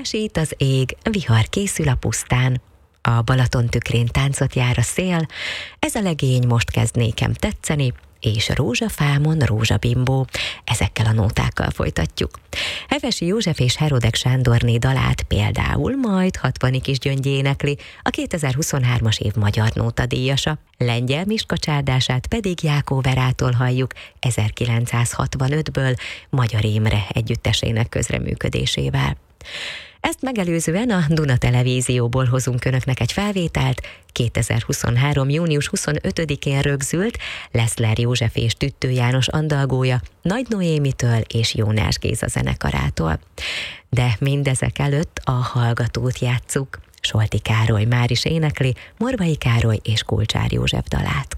Hasít az ég, vihar készül a pusztán. A Balaton tükrén táncot jár a szél, ez a legény most kezd nékem tetszeni, és rózsafámon rózsabimbó. Ezekkel a nótákkal folytatjuk. Hevesi József és Herodek Sándorné dalát például majd 60 is Gyöngyi énekli, a 2023-as év magyar nótadíjasa. Lengyel Miska csárdását pedig Jákó Verától halljuk 1965-ből Magyar Émre együttesének közreműködésével. Ezt megelőzően a Duna Televízióból hozunk önöknek egy felvételt. 2023. június 25-én rögzült Leszler József és Tüttő János andalgója Nagy Noémitől és Jónás Géza zenekarától. De mindezek előtt a hallgatót játsszuk. Solti Károly már is énekli Morvai Károly és Kulcsár József dalát.